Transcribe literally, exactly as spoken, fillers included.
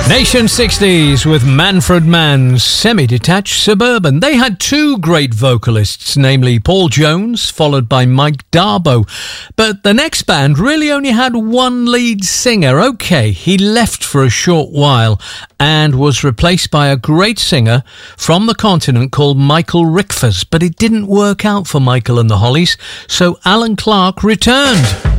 Nation sixties with Manfred Mann's Semi-Detached Suburban. They had two great vocalists, namely Paul Jones, followed by Mike Darbo. But the next band really only had one lead singer. OK, he left for a short while and was replaced by a great singer from the continent called Michael Rickfors. But it didn't work out for Michael and the Hollies, so Alan Clark returned.